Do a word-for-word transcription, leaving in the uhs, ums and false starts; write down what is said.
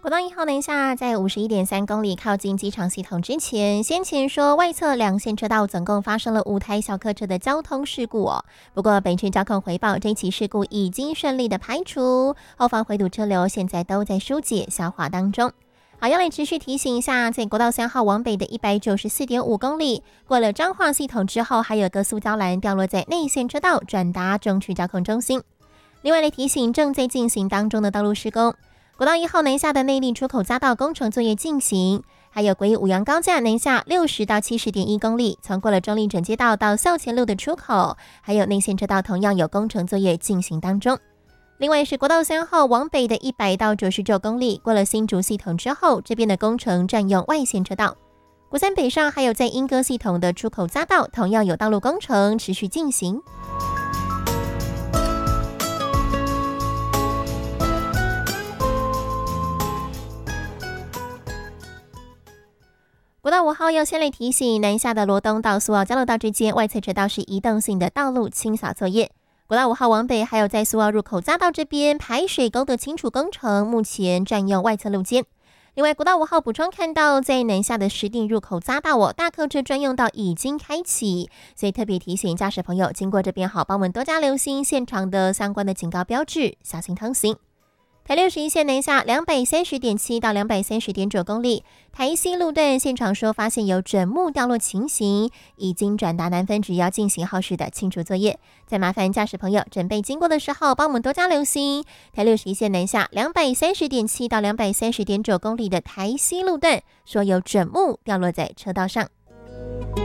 国道一号南下在五十一点三公里靠近机场系统之前，先前说外侧两线车道总共发生了五台小客车的交通事故哦。不过北区交控回报，这起事故已经顺利的排除，后方回堵车流现在都在疏解消化当中。好，要来持续提醒一下，在国道三号往北的一百九十四点五公里，过了彰化系统之后，还有个塑胶栏掉落在内线车道，转达中区交控中心。另外来提醒正在进行当中的道路施工。国道一号南下的内坜出口匝道工程作业进行，还有国一五杨高架南下六十到七十点一公里，从过了中立转接道到校前路的出口，还有内线车道同样有工程作业进行当中。另外是国道三号往北的一百到九十九公里，过了新竹系统之后，这边的工程占用外线车道。国三北上还有在莺歌系统的出口匝道，同样有道路工程持续进行。国道五号要先来提醒，南下的罗东到苏澳交流道之间外侧车道是移动性的道路清扫作业。国道五号往北还有在苏澳入口匝道这边排水沟的清除工程，目前占用外侧路肩。另外国道五号补充看到，在南下的石碇入口匝道哦，大客车专用道已经开启，所以特别提醒驾驶朋友经过这边好帮我们多加留心现场的相关的警告标志，小心通行。台六十一线南下两百三十点七到两百三十点九公里，台西路段现场说发现有枕木掉落情形，已经转达南分局要进行后续的清除作业。再麻烦驾驶朋友准备经过的时候，帮我们多加留心。台六十一线南下两百三十点七到两百三十点九公里的台西路段，说有枕木掉落在车道上。